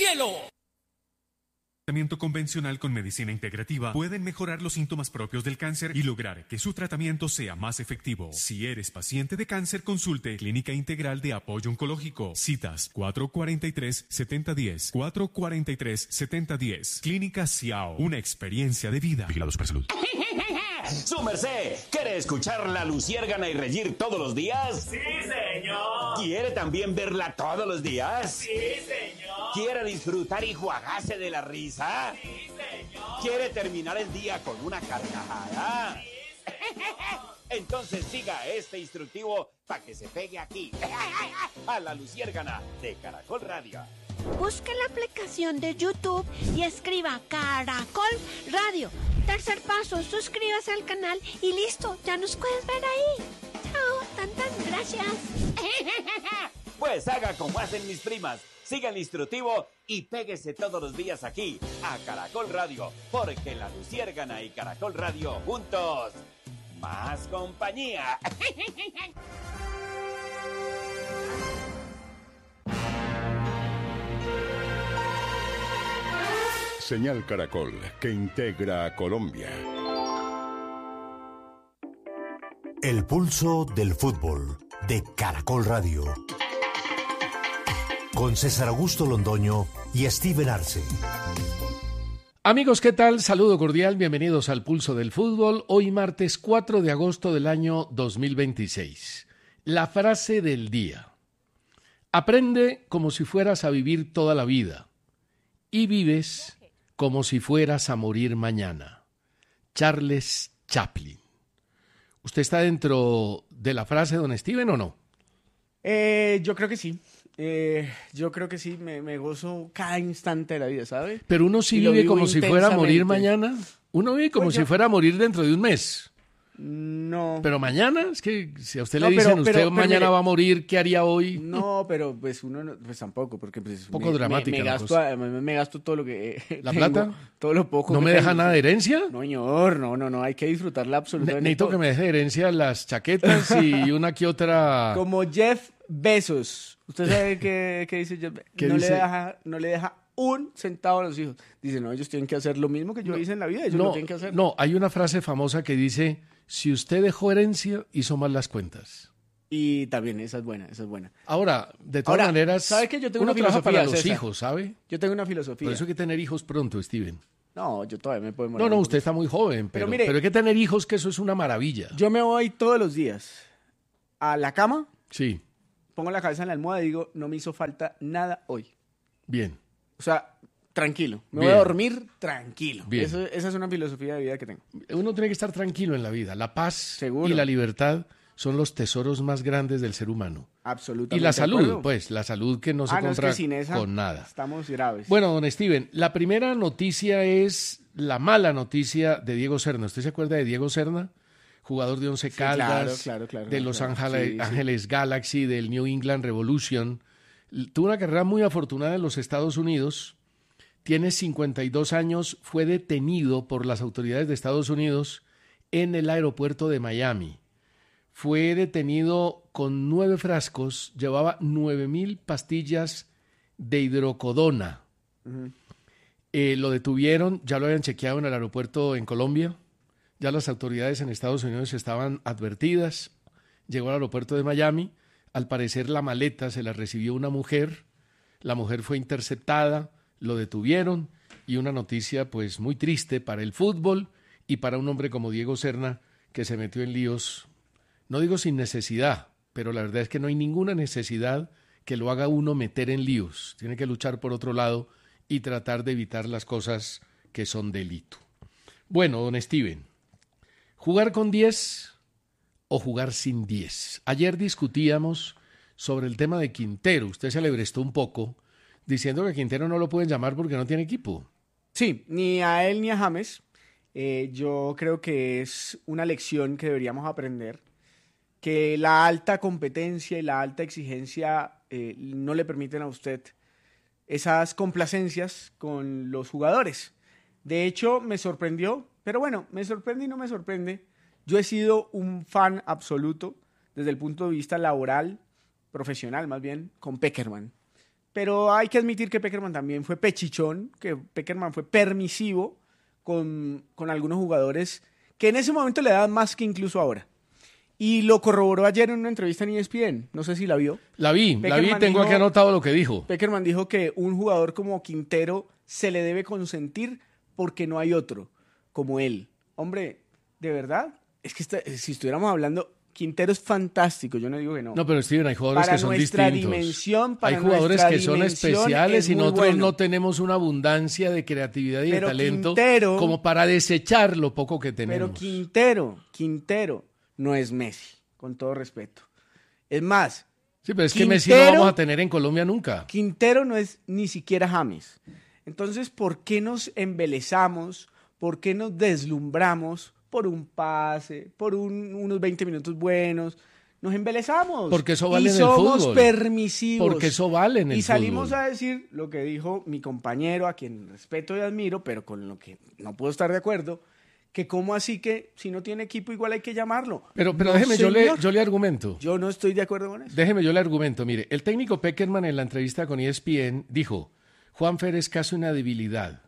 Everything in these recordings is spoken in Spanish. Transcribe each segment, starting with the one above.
cielo. Tratamiento convencional con medicina integrativa pueden mejorar los síntomas propios del cáncer y lograr que su tratamiento sea más efectivo. Si eres paciente de cáncer, consulte Clínica Integral de Apoyo Oncológico. Citas 443-7010. 443-7010. Clínica Ciao. Una experiencia de vida. Vigilado Supersalud. ¡Su merced! ¿Quiere escuchar La Luciérgana y reír todos los días? ¡Sí, señor! ¿Quiere también verla todos los días? ¡Sí, señor! ¿Quiere disfrutar y juagarse de la risa? ¡Sí, señor! ¿Quiere terminar el día con una carcajada? ¡Sí, señor! Entonces siga este instructivo para que se pegue aquí, a La Luciérgana de Caracol Radio. Busque la aplicación de YouTube y escriba Caracol Radio. Tercer paso, suscríbase al canal y listo, ya nos puedes ver ahí. Chao, tantas gracias. Pues haga como hacen mis primas, siga el instructivo y péguese todos los días aquí, a Caracol Radio, porque La Luciérgana y Caracol Radio juntos, más compañía. Señal Caracol, que integra a Colombia. El pulso del fútbol de Caracol Radio. Con César Augusto Londoño y Steven Arce. Amigos, ¿qué tal? Saludo cordial, bienvenidos al Pulso del Fútbol. Hoy martes 4 de agosto del año 2026. La frase del día. Aprende como si fueras a vivir toda la vida y vives como si fueras a morir mañana. Charles Chaplin. ¿Usted está dentro de la frase, don Steven, o no? Yo creo que sí. Me gozo cada instante de la vida, ¿sabe? Pero uno sí vive como si fuera a morir mañana. Uno vive como si fuera a morir dentro de un mes. No. Pero mañana, es que si a usted le dicen, usted mañana mire, va a morir, ¿qué haría hoy? No, pero pues uno, pues tampoco, porque pues un poco dramática. Me gasto todo lo que ¿La tengo, plata? Todo lo poco. ¿No me deja nada de herencia? No, señor, no, hay que disfrutarla absolutamente. Necesito todo. Que me deje de herencia las chaquetas y una que otra. Como Jeff Bezos. ¿Usted sabe qué dice Jeff Bezos? No le deja un centavo a los hijos. Dice, no, ellos tienen que hacer lo mismo que yo hice en la vida, ellos lo tienen que hacer. No, hay una frase famosa que dice, si usted dejó herencia, hizo mal las cuentas. Y también, esa es buena. Ahora, de todas maneras, ¿sabe que yo tengo uno una trabaja filosofía, para los César? hijos, ¿sabe? Yo tengo una filosofía. Por eso hay que tener hijos pronto, Steven. No, yo todavía me puedo morir. No, usted está muy joven, pero hay que tener hijos, que eso es una maravilla. Yo me voy todos los días a la cama. Sí. Pongo la cabeza en la almohada y digo, no me hizo falta nada hoy. Bien. O sea, tranquilo. Me voy a dormir tranquilo. Bien. Esa es una filosofía de vida que tengo. Uno tiene que estar tranquilo en la vida. La paz y la libertad son los tesoros más grandes del ser humano. Absolutamente. Y la salud, pues, la salud que no se compra con nada. Estamos graves. Bueno, don Steven, la primera noticia es la mala noticia de Diego Serna. ¿Usted se acuerda de Diego Serna? Jugador de Once Caldas, claro, de Los Ángeles Galaxy, del New England Revolution. Tuvo una carrera muy afortunada en los Estados Unidos. Tiene 52 años. Fue detenido por las autoridades de Estados Unidos en el aeropuerto de Miami. Fue detenido con 9 frascos. Llevaba 9,000 pastillas de hidrocodona. Uh-huh. Lo detuvieron. Ya lo habían chequeado en el aeropuerto en Colombia. Ya las autoridades en Estados Unidos estaban advertidas. Llegó al aeropuerto de Miami. Al parecer la maleta se la recibió una mujer. La mujer fue interceptada, lo detuvieron y una noticia pues muy triste para el fútbol y para un hombre como Diego Serna que se metió en líos, no digo sin necesidad, pero la verdad es que no hay ninguna necesidad que lo haga uno meter en líos. Tiene que luchar por otro lado y tratar de evitar las cosas que son delito. Bueno, don Steven, ¿jugar con 10 o jugar sin 10? Ayer discutíamos sobre el tema de Quintero. Usted se alebrestó un poco diciendo que a Quintero no lo pueden llamar porque no tiene equipo. Sí, ni a él ni a James. Yo creo que es una lección que deberíamos aprender, que la alta competencia y la alta exigencia no le permiten a usted esas complacencias con los jugadores. De hecho, me sorprendió, pero bueno, me sorprende y no me sorprende. Yo he sido un fan absoluto desde el punto de vista laboral, profesional más bien, con Pekerman. Pero hay que admitir que Pekerman también fue pechichón, que Pekerman fue permisivo con algunos jugadores que en ese momento le daban más que incluso ahora. Y lo corroboró ayer en una entrevista en ESPN. No sé si la vio. La vi, tengo aquí anotado lo que dijo. Pekerman dijo que un jugador como Quintero se le debe consentir porque no hay otro como él. Hombre, ¿de verdad? Es que si estuviéramos hablando... Quintero es fantástico, yo no digo que no. No, pero Steven, hay jugadores para que son nuestra distintos. Dimensión, hay jugadores que son especiales y nosotros bueno. no tenemos una abundancia de creatividad y pero de talento Quintero, como para desechar lo poco que tenemos. Pero Quintero no es Messi, con todo respeto. Es más, sí, pero es que Messi no vamos a tener en Colombia nunca. Quintero no es ni siquiera James. Entonces, ¿por qué nos embelezamos? ¿Por qué nos deslumbramos por un pase, por unos 20 minutos buenos? Nos embelezamos. Porque eso vale en el fútbol. fútbol. Somos permisivos. Porque eso vale en el fútbol. Y salimos a decir lo que dijo mi compañero, a quien respeto y admiro, pero con lo que no puedo estar de acuerdo, que cómo así que si no tiene equipo igual hay que llamarlo. Pero no, déjeme, señor. yo le argumento. Yo no estoy de acuerdo con eso. Déjeme, yo le argumento. Mire, el técnico Pekerman en la entrevista con ESPN dijo, Juanfer es casi una debilidad.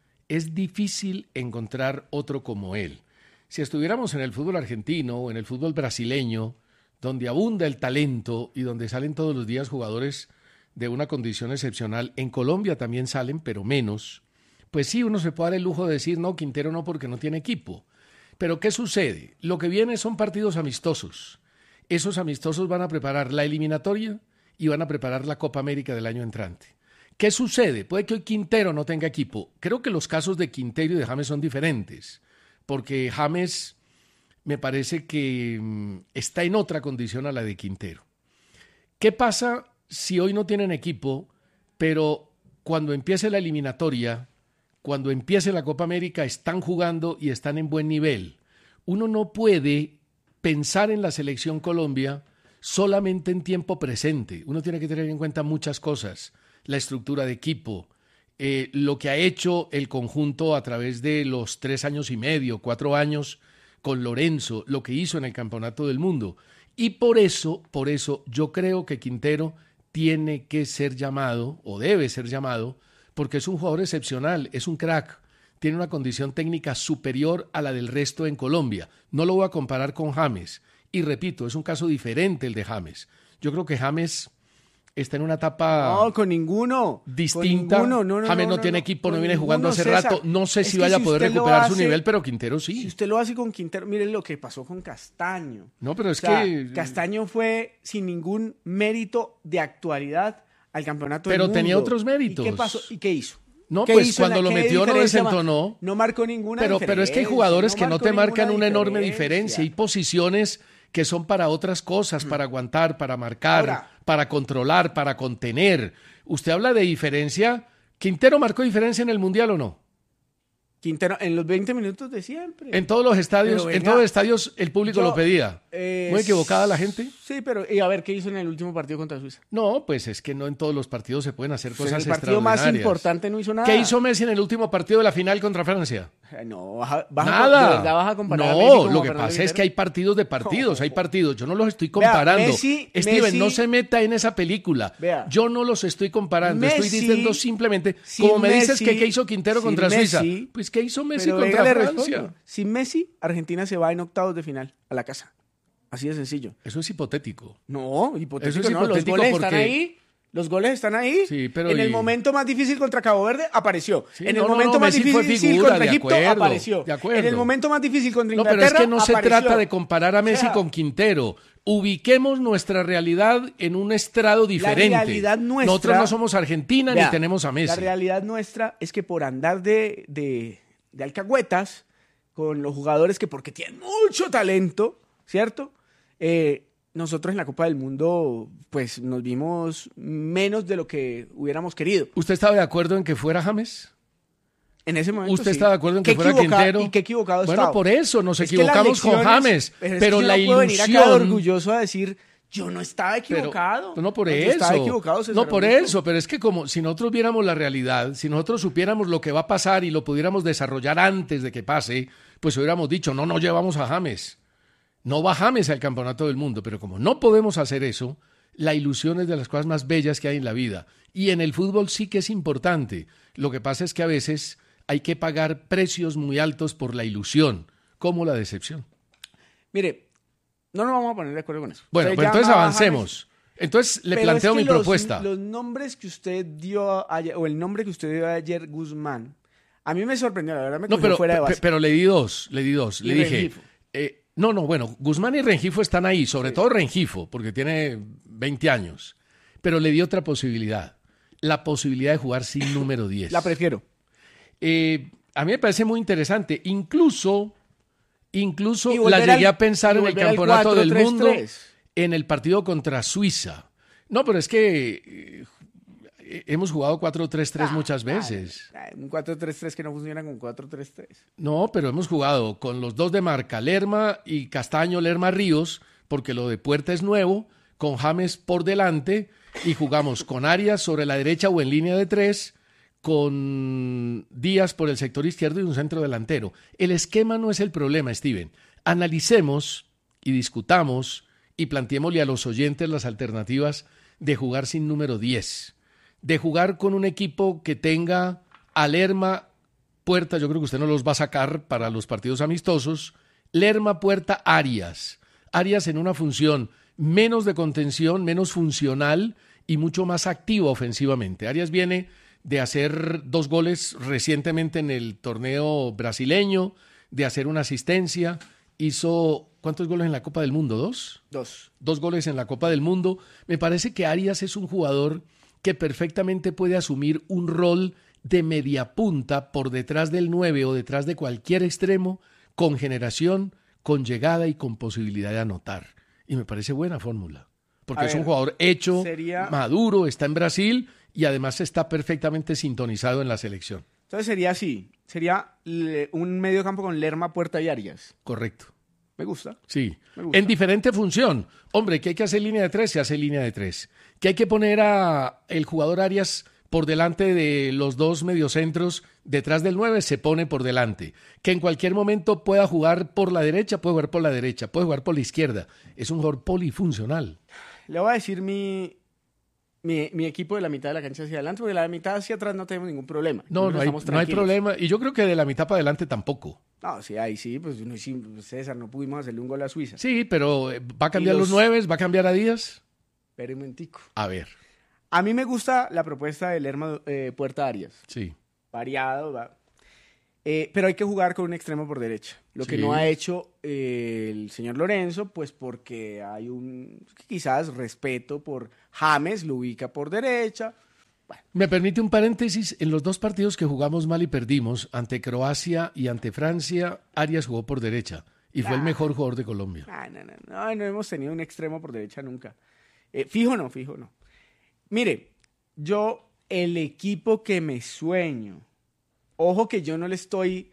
Es difícil encontrar otro como él. Si estuviéramos en el fútbol argentino o en el fútbol brasileño, donde abunda el talento y donde salen todos los días jugadores de una condición excepcional, en Colombia también salen, pero menos, pues sí, uno se puede dar el lujo de decir, no, Quintero no, porque no tiene equipo. Pero ¿qué sucede? Lo que viene son partidos amistosos. Esos amistosos van a preparar la eliminatoria y van a preparar la Copa América del año entrante. ¿Qué sucede? Puede que hoy Quintero no tenga equipo. Creo que los casos de Quintero y de James son diferentes, porque James me parece que está en otra condición a la de Quintero. ¿Qué pasa si hoy no tienen equipo, pero cuando empiece la eliminatoria, cuando empiece la Copa América, están jugando y están en buen nivel? Uno no puede pensar en la selección Colombia solamente en tiempo presente. Uno tiene que tener en cuenta muchas cosas. La estructura de equipo, lo que ha hecho el conjunto a través de los 3 años y medio, 4 años con Lorenzo, lo que hizo en el Campeonato del Mundo. Y por eso yo creo que Quintero tiene que ser llamado, o debe ser llamado, porque es un jugador excepcional, es un crack, tiene una condición técnica superior a la del resto en Colombia. No lo voy a comparar con James. Y repito, es un caso diferente el de James. Yo creo que James está en una etapa no, con ninguno, distinta. Con ninguno. James no tiene equipo, no viene jugando hace rato. No sé si vaya a poder recuperar su nivel, pero Quintero sí. Si usted lo hace con Quintero, miren lo que pasó con Castaño. No, pero es que Castaño fue sin ningún mérito de actualidad al campeonato del mundo. Pero tenía otros méritos. ¿Y qué pasó? ¿Y qué hizo? No, pues cuando lo metió no desentonó. No marcó ninguna diferencia. Pero es que hay jugadores que no te marcan una enorme diferencia. diferencia. Hay posiciones que son para otras cosas, para aguantar, para marcar, ahora, para controlar, para contener. Usted habla de diferencia. ¿Quintero marcó diferencia en el Mundial o no? Quintero, en los 20 minutos de siempre. En todos los estadios, venga, en todos los estadios el público lo pedía. ¿Muy equivocada la gente? Sí, pero y a ver, ¿qué hizo en el último partido contra Suiza? No, pues es que no en todos los partidos se pueden hacer cosas extraordinarias. En el partido más importante no hizo nada. ¿Qué hizo Messi en el último partido de la final contra Francia? No, nada. ¿De verdad vas a comparar a Messi No, como lo que Fernando pasa es Quintero? que hay partidos de partidos, hay partidos. Yo no los estoy comparando. Vea, Steven, no se meta en esa película. Vea, yo no los estoy comparando. Messi, estoy diciendo simplemente, como me dices que qué hizo Quintero contra Suiza, pues qué hizo Messi contra Francia. Sin Messi, Argentina se va en octavos de final a la casa. Así de sencillo. Eso es hipotético. No, hipotético Eso es no. hipotético Los goles porque... están ahí. Los goles están ahí. Sí, pero en el momento más difícil contra Cabo Verde apareció. Sí, en el momento más Messi fue difícil figura, contra de Egipto acuerdo, apareció. de acuerdo. En el momento más difícil contra No, Inglaterra pero es que no se apareció. trata de comparar a Messi con Quintero. Ubiquemos nuestra realidad en un estrado diferente. La realidad nuestra... Nosotros no somos Argentina ni tenemos a Messi. La realidad nuestra es que por andar de alcahuetas con los jugadores que porque tienen mucho talento, ¿cierto? Nosotros en la Copa del Mundo pues nos vimos menos de lo que hubiéramos querido. ¿Usted estaba de acuerdo en que fuera James? En ese momento ¿Usted sí. está de acuerdo en que fuera Quintero? ¿Y qué equivocado Bueno, estaba? por eso nos Es que equivocamos con James. Pero la no puedo venir acá de ilusión... orgulloso a decir... Yo no estaba equivocado. Pero, no por Yo eso. estaba equivocado, César no por Augusto. eso, pero es que como si nosotros viéramos la realidad, si nosotros supiéramos lo que va a pasar y lo pudiéramos desarrollar antes de que pase, pues hubiéramos dicho, no llevamos a James. No va James al Campeonato del Mundo, pero como no podemos hacer eso, La ilusión es de las cosas más bellas que hay en la vida. Y en el fútbol sí que es importante. Lo que pasa es que a veces hay que pagar precios muy altos por la ilusión, como la decepción. Mire, no nos vamos a poner de acuerdo con eso. Bueno, Usted pues entonces llama a avancemos. Entonces le Pero planteo es que mi propuesta. Los nombres que usted dio ayer, o el nombre que usted dio ayer, Guzmán, a mí me sorprendió, la verdad me No, cogió fuera de base. pero le di dos. Le Y dije, Rengifo. bueno, Guzmán y Rengifo están ahí, sobre todo Rengifo, porque tiene 20 años. Pero le di otra posibilidad, la posibilidad de jugar sin número 10. La prefiero. A mí me parece muy interesante. Incluso Y la volver llegué al- a pensar y en el volver al Campeonato del 4-3-3. Mundo, en el partido contra Suiza. No, pero es que hemos jugado 4-3-3 muchas veces. Un 4-3-3 que no funciona con 4-3-3. No, pero hemos jugado con los dos de marca, Lerma y Castaño, Lerma Ríos, porque lo de Puerta es nuevo, con James por delante, y jugamos con Arias sobre la derecha o en línea de 3, con Díaz por el sector izquierdo y un centro delantero. El esquema no es el problema, Steven. Analicemos y discutamos y planteémosle a los oyentes las alternativas de jugar sin número 10, de jugar con un equipo que tenga a Lerma, Puerta, yo creo que usted no los va a sacar para los partidos amistosos, Lerma, Puerta, Arias. Arias en una función menos de contención, menos funcional y mucho más activo ofensivamente. Arias viene de hacer 2 goles recientemente en el torneo brasileño, de hacer una asistencia, hizo ¿cuántos goles en la Copa del Mundo? ¿2? 2 goles en la Copa del Mundo. Me parece que Arias es un jugador que perfectamente puede asumir un rol de media punta por detrás del 9 o detrás de cualquier extremo, con generación, con llegada y con posibilidad de anotar. Y me parece buena fórmula, porque es un jugador hecho, maduro, está en Brasil y además está perfectamente sintonizado en la selección. Entonces sería así, sería un medio campo con Lerma, Puerta y Arias. Correcto. Me gusta. Sí, Me gusta. en diferente función. Hombre, que hay que hacer línea de 3, se hace línea de 3. Que hay que poner a el jugador Arias por delante de los dos mediocentros, detrás del 9, se pone por delante. Que en cualquier momento pueda jugar por la derecha, puede jugar por la derecha, puede jugar por la izquierda. Es un jugador polifuncional. Le voy a decir mi equipo de la mitad de la cancha hacia adelante, porque de la mitad hacia atrás no tenemos ningún problema. No hay problema. Y yo creo que de la mitad para adelante tampoco. No, sí, ahí sí, pues César, no pudimos hacerle un gol a Suiza. Sí, pero ¿va a cambiar los 9? ¿Va a cambiar a Díaz? Pero un momentico. A ver. A mí me gusta la propuesta de Lerma, Puerta Arias. Sí. Variado, va. Pero hay que jugar con un extremo por derecha. Lo que no ha hecho el señor Lorenzo, pues porque hay quizás respeto por James, lo ubica por derecha. Bueno. Me permite un paréntesis. En los 2 partidos que jugamos mal y perdimos, ante Croacia y ante Francia, Arias jugó por derecha y fue el mejor jugador de Colombia. No hemos tenido un extremo por derecha nunca. Fijo no. Mire, el equipo que me sueño, ojo que yo no le estoy...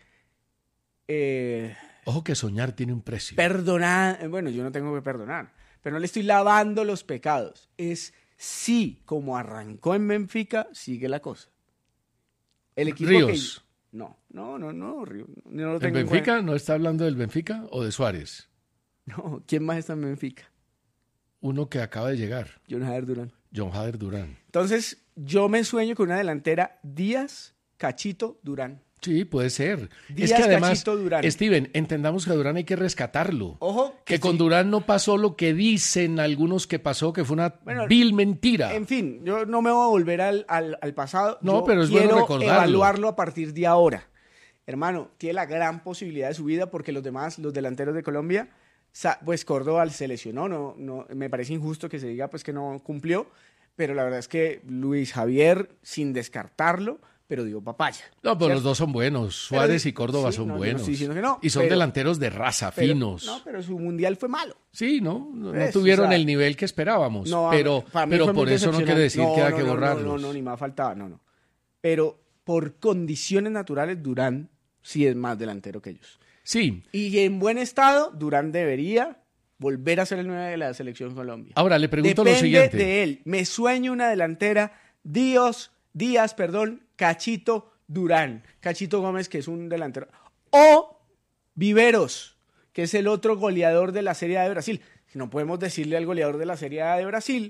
Ojo que soñar tiene un precio. Perdonar, bueno, yo no tengo que perdonar, pero no le estoy lavando los pecados. Es sí, como arrancó en Benfica, sigue la cosa. El equipo Ríos. No, Ríos. No lo ¿En Benfica? ¿No está hablando del Benfica o de Suárez? No, ¿quién más está en Benfica? Uno que acaba de llegar. John Hader Durán. Entonces, yo me sueño con una delantera Díaz, Cachito, Durán. Sí, puede ser. Díaz, es que además, Cachito, Durán. Steven, entendamos que a Durán hay que rescatarlo. Ojo. Que con sí. Durán no pasó lo que dicen algunos que pasó, que fue una vil mentira. En fin, yo no me voy a volver al pasado. No, yo pero es bueno quiero recordarlo. Evaluarlo a partir de ahora. Hermano, tiene la gran posibilidad de su vida porque los delanteros de Colombia, pues Córdoba se lesionó, no, me parece injusto que se diga pues que no cumplió, pero la verdad es que Luis Javier, sin descartarlo, pero dio papaya. No, pero los dos son buenos. Suárez y Córdoba son buenos. Yo no estoy diciendo que no, y son delanteros de raza, finos. No, pero su mundial fue malo. Sí, no tuvieron el nivel que esperábamos. No, pero por eso no quiere decir que haya que borrarlos. No, ni más faltaba, no. Pero por condiciones naturales, Durán sí es más delantero que ellos. Sí. Y en buen estado, Durán debería volver a ser el 9 de la selección Colombia. Ahora, le pregunto Depende lo siguiente. de él. Me sueño una delantera Díaz, Cachito, Durán. Cachito Gómez, que es un delantero. O Viveros, que es el otro goleador de la Serie A de Brasil. No podemos decirle al goleador de la Serie A de Brasil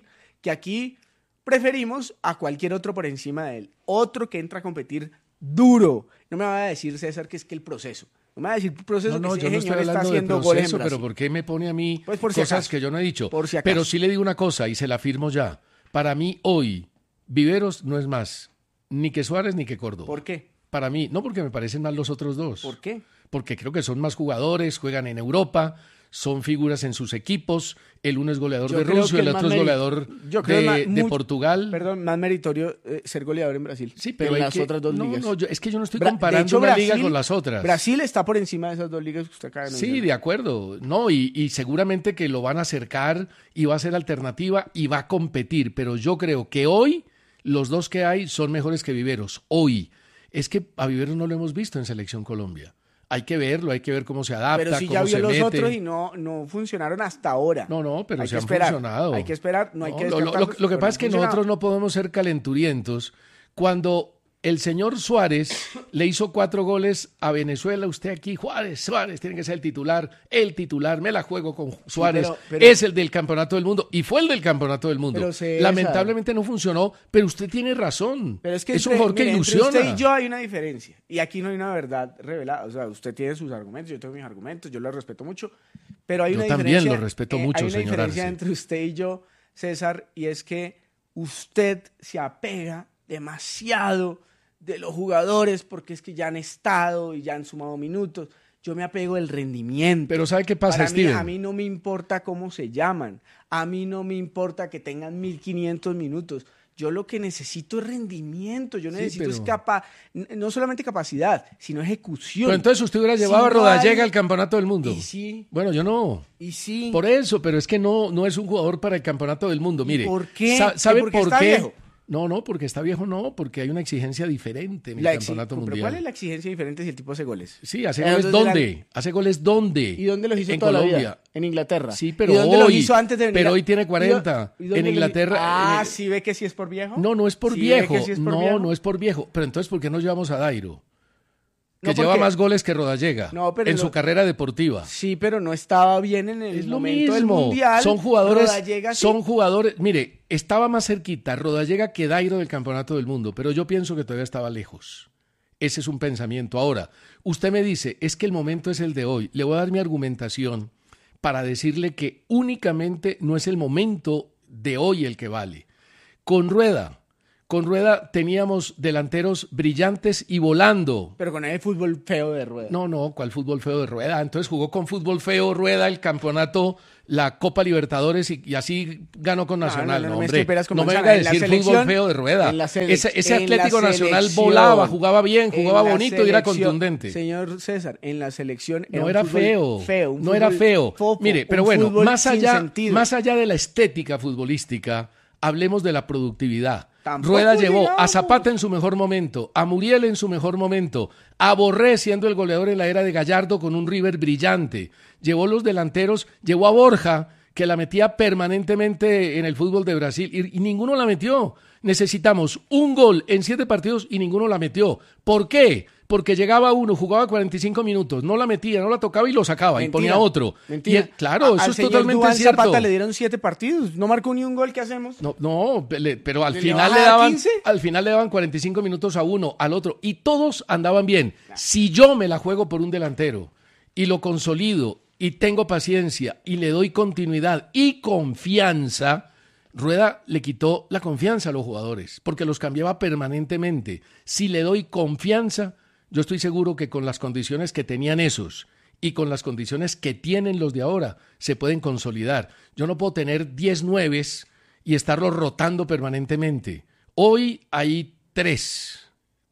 que aquí preferimos a cualquier otro por encima de él. Otro que entra a competir duro. No me va a decir, César, que es que el proceso. No me va a decir el proceso No, que yo ese no estoy señor está hablando de haciendo goles en proceso, Brasil. pero ¿por qué me pone a mí Pues por si cosas acaso. que yo no he dicho? Por si acaso. Pero sí le digo una cosa y se la afirmo ya. Para mí hoy, Viveros no es más ni que Suárez ni que Córdoba. ¿Por qué? Para mí, no porque me parecen mal los otros dos. ¿Por qué? Porque creo que son más jugadores, juegan en Europa, son figuras en sus equipos. El uno es goleador Yo de creo Rusia, que el es otro más es goleador yo creo de mucho- Portugal. Perdón, más meritorio ser goleador en Brasil. Sí, que pero en hay las que- otras dos no, ligas. no, es que yo no estoy De comparando hecho, una liga Brasil- con las otras. Brasil está por encima de esas dos ligas que usted acaba de Sí, mencionar. de acuerdo. No, y seguramente que lo van a acercar y va a ser alternativa y va a competir. Pero yo creo que hoy los dos que hay son mejores que Viveros. Hoy. Es que a Viveros no lo hemos visto en Selección Colombia. Hay que verlo, hay que ver cómo se adapta, Pero si cómo ya vio se los mete. otros y no funcionaron hasta ahora. No, pero Hay se que han esperar, funcionado. Hay que esperar, no hay que lo descartarlos, que pero pasa han es que funcionado. nosotros no podemos ser calenturientos. Cuando el señor Suárez le hizo 4 goles a Venezuela, usted aquí, Suárez tiene que ser el titular, me la juego con Suárez, pero- es el del campeonato del mundo, y fue el del campeonato del mundo. Pero, César, lamentablemente no funcionó, pero usted tiene razón. Pero es que un entre- jugador que mire, entre ilusiona. usted y yo hay una diferencia. Y aquí no hay una verdad revelada. O sea, usted tiene sus argumentos, yo tengo mis argumentos, yo los respeto mucho. Pero hay Yo una también diferencia. los respeto mucho, hay una señor diferencia Arce. entre usted y yo, César, y es que usted se apega demasiado de los jugadores porque es que ya han estado y ya han sumado minutos. Yo me apego del rendimiento. Pero ¿sabe qué pasa, Para mí, Steven? a mí no me importa cómo se llaman. A mí no me importa que tengan 1500 minutos. Yo lo que necesito es rendimiento. Yo Sí, necesito pero- es no solamente capacidad, sino ejecución. Pero entonces usted hubiera Si llevado a no Rodallega hay- al campeonato del mundo. Y sí, Bueno, yo no. y sí. Por eso, pero es que no es un jugador para el campeonato del mundo. Mire, por qué? ¿sabe ¿Que porque por está qué? viejo? No, porque está viejo, no, porque hay una exigencia diferente en el La campeonato pero mundial. ¿cuál es la exigencia diferente si el tipo hace goles? Sí, ¿hace ¿Dónde goles será? dónde? ¿Hace goles dónde? ¿Y dónde los hizo en toda Colombia. la vida? En Inglaterra. Sí, pero ¿Y dónde los hoy, hizo antes de venir pero a- hoy tiene 40. ¿Y dónde En los- Inglaterra, Ah, en- ¿sí ve que sí es por viejo? No es por ¿Sí ve viejo. que sí es por viejo? No es por viejo. Pero entonces, ¿por qué no llevamos a Dairo? Que No, lleva porque- más goles que Rodallega No, pero en lo- su carrera deportiva. Sí, pero no estaba bien en el Es lo momento del mismo. mundial. Son jugadores, Rodallega sí. son jugadores. Mire, estaba más cerquita Rodallega que Dairo del campeonato del mundo, pero yo pienso que todavía estaba lejos. Ese es un pensamiento. Ahora, usted me dice, es que el momento es el de hoy. Le voy a dar mi argumentación para decirle que únicamente no es el momento de hoy el que vale. Con Rueda teníamos delanteros brillantes y volando. Pero con el fútbol feo de Rueda. No, ¿cuál fútbol feo de Rueda? Entonces jugó con fútbol feo Rueda el campeonato, la Copa Libertadores y así ganó con Nacional. No, me hombre, estroperas con no me manzana. venga a En la decir fútbol selección- feo de Rueda. en la Ese en la Atlético Nacional selección, volaba, jugaba bien, en jugaba la bonito y era selección, contundente. Señor César, en la selección No un era fútbol feo, un no era fútbol feo. fofo, Mire, pero un bueno, fútbol más sin allá sentido. de la estética futbolística, hablemos de la productividad. Tampoco Rueda llevó a digamos. Zapata en su mejor momento, a Muriel en su mejor momento, a Borré siendo el goleador en la era de Gallardo con un River brillante. Llevó los delanteros, llevó a Borja, que la metía permanentemente en el fútbol de Brasil, y ninguno la metió. Necesitamos un gol en 7 partidos y ninguno la metió. ¿Por qué? Porque llegaba uno, jugaba 45 minutos, no la metía, no la tocaba y lo sacaba y Mentira, ponía otro. Mentira. Y claro, eso Al es señor totalmente Duván cierto. Zapata le dieron 7 partidos. No marcó ni un gol. ¿Qué hacemos? No, pero al ¿Le final baja le a daban 15? al final le daban 45 minutos a uno, al otro y todos andaban bien. Si yo me la juego por un delantero y lo consolido y tengo paciencia y le doy continuidad y confianza, Rueda le quitó la confianza a los jugadores porque los cambiaba permanentemente. Si le doy confianza, yo estoy seguro que con las condiciones que tenían esos y con las condiciones que tienen los de ahora, se pueden consolidar. Yo no puedo tener 10 nueves y estarlos rotando permanentemente. Hoy hay 3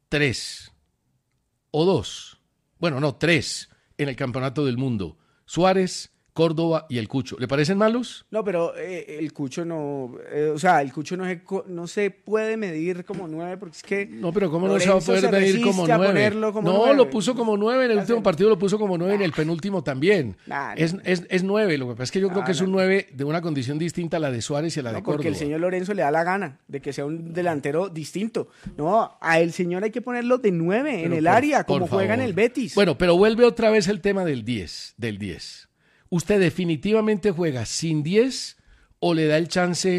o 2, bueno, no, 3 en el campeonato del mundo. Suárez, Córdoba y el Cucho. ¿Le parecen malos? No, pero el Cucho no... o sea, el Cucho no se puede medir como 9 porque es que... No, pero ¿cómo no se va a Lorenzo poder se medir resiste como a 9? ponerlo como No, 9. lo puso como 9 en el Ya último sé. partido, lo puso como 9 en el penúltimo también. Nah, Es 9, lo que pasa es que yo creo que es un 9 de una condición distinta a la de Suárez y a la de No, porque Córdoba. el señor Lorenzo le da la gana de que sea un delantero distinto. No, a el señor hay que ponerlo de 9 en Pero el por- área, como por juega en favor. el Betis. Bueno, pero vuelve otra vez el tema del 10. ¿Usted definitivamente juega sin 10 o le da el chance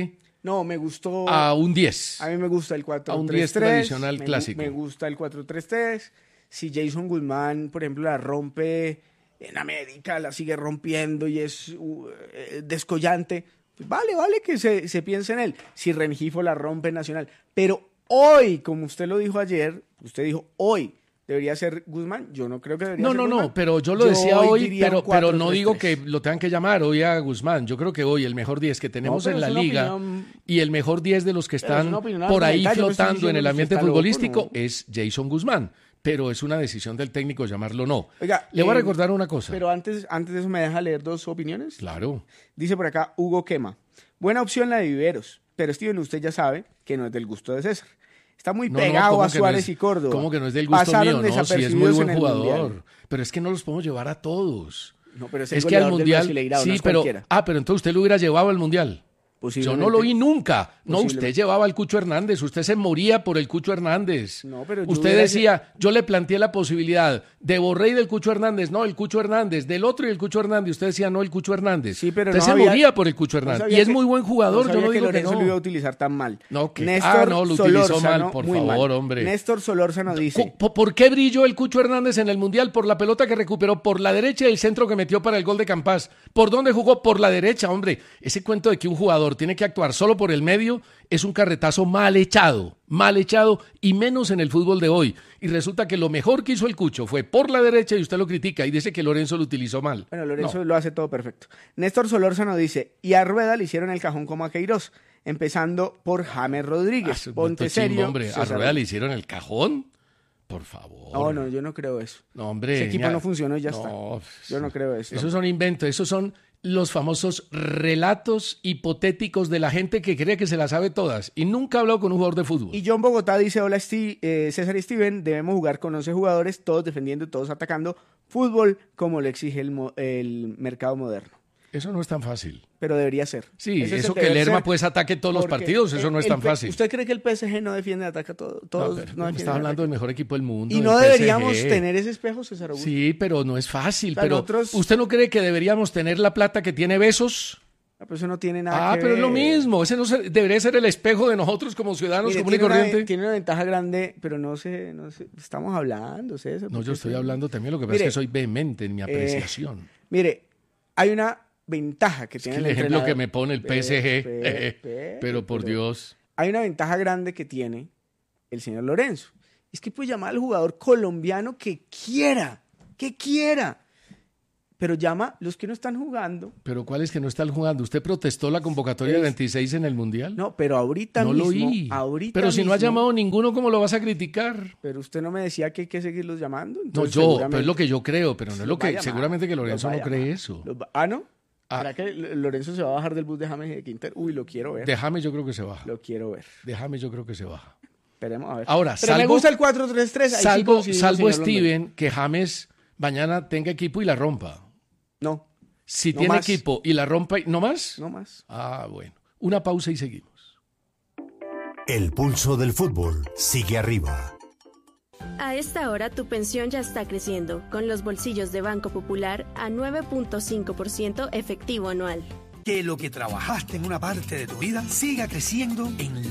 No, me gustó. A un 10. A mí me gusta el 4-3-3. A un 10 tradicional clásico. Me gusta el 4-3-3. Si Jason Guzmán, por ejemplo, la rompe en América, la sigue rompiendo y es descollante, pues vale que se piense en él. Si Rengifo la rompe en Nacional. Pero hoy, como usted lo dijo ayer, usted dijo hoy, debería ser Guzmán. Yo no creo que debería ser Guzmán. No, pero yo lo decía hoy, pero no 4-3-3. digo que lo tengan que llamar hoy a Guzmán. Yo creo que hoy el mejor 10 que tenemos en la liga y el mejor 10 de los que están por ahí flotando en el ambiente futbolístico es Jason Guzmán. Pero es una decisión del técnico llamarlo o no. Oiga, le voy a recordar una cosa. Pero antes de eso, ¿me deja leer dos opiniones? Claro. Dice por acá Hugo Quema. Buena opción la de Viveros, pero Steven, usted ya sabe que no es del gusto de César. Está muy pegado a Suárez y Córdoba. ¿Cómo que no es del gusto mío? No, si es muy buen jugador. Pero es que no los podemos llevar a todos. No, pero es que al Mundial... Sí, pero entonces usted lo hubiera llevado al Mundial. Yo no lo vi nunca. No, usted llevaba al Cucho Hernández. Usted se moría por el Cucho Hernández. No, pero usted decía, yo le planteé la posibilidad de Borré y del Cucho Hernández. No, el Cucho Hernández. Del otro y el Cucho Hernández. Usted decía, no, el Cucho Hernández. Sí, pero usted se moría por el Cucho Hernández. Y es muy buen jugador. Yo no digo que Lorenzo lo iba a utilizar tan mal. No, que lo utilizó mal, por favor, hombre. Néstor Solórzano dice. ¿Por qué brilló el Cucho Hernández en el Mundial? Por la pelota que recuperó por la derecha y el centro que metió para el gol de Campas. ¿Por dónde jugó? Por la derecha, hombre. Ese cuento de que un jugador tiene que actuar solo por el medio es un carretazo mal echado y menos en el fútbol de hoy. Y resulta que lo mejor que hizo el Cucho fue por la derecha y usted lo critica y dice que Lorenzo lo utilizó mal. Bueno, Lorenzo lo hace todo perfecto. Néstor Solórzano dice, y a Rueda le hicieron el cajón como a Queiroz, empezando por James Rodríguez. Ponte serio. Hombre, ¿a Rueda le hicieron el cajón? Por favor. No, yo no creo eso. No, hombre. Ese equipo no funcionó y ya está. Yo no creo eso. Esos son inventos, esos son los famosos relatos hipotéticos de la gente que cree que se las sabe todas y nunca ha hablado con un jugador de fútbol. Y John Bogotá dice, hola César y Steven, debemos jugar con 11 jugadores, todos defendiendo, todos atacando, fútbol como lo exige el mercado moderno. Eso no es tan fácil. Pero debería ser. Sí, eso que Lerma pues ataque todos los partidos, eso no es tan fácil. ¿Usted cree que el PSG no defiende, ataca todo? Está hablando del mejor equipo del mundo. Y no deberíamos tener ese espejo, César Augusto. Sí, pero no es fácil. Pero ¿usted no cree que deberíamos tener la plata que tiene Besos? Pero eso no tiene nada que ver. Pero es lo mismo. Ese no debería ser el espejo de nosotros como ciudadanos comunes y corrientes. Tiene una ventaja grande, pero no sé, estamos hablando, César. No, yo estoy hablando también. Lo que pasa es que soy vehemente en mi apreciación. Mire, hay una ventaja que tiene el ejemplo que me pone el PSG, pero por Dios. Hay una ventaja grande que tiene el señor Lorenzo. Es que puede llamar al jugador colombiano que quiera, pero llama los que no están jugando. ¿Pero cuáles que no están jugando? ¿Usted protestó la convocatoria de 26 en el Mundial? No, pero ahorita no mismo. No lo oí. Pero si no ha llamado ninguno, ¿cómo lo vas a criticar? Pero usted no me decía que hay que seguirlos llamando. Entonces, no, pero es lo que yo creo, pero no es lo que... Seguramente que Lorenzo no cree eso. ¿No? ¿Será que Lorenzo se va a bajar del bus de James y de Quintero? Uy, lo quiero ver. De James yo creo que se baja. Lo quiero ver. De James yo creo que se baja. Esperemos a ver. Ahora, pero me gusta el 4-3-3. Salvo Steven, que James mañana tenga equipo y la rompa. No. Si tiene equipo y la rompa, ¿no más? No más. Bueno. Una pausa y seguimos. El pulso del fútbol sigue arriba. A esta hora tu pensión ya está creciendo, con los bolsillos de Banco Popular a 9.5% efectivo anual. Que lo que trabajaste en una parte de tu vida siga creciendo en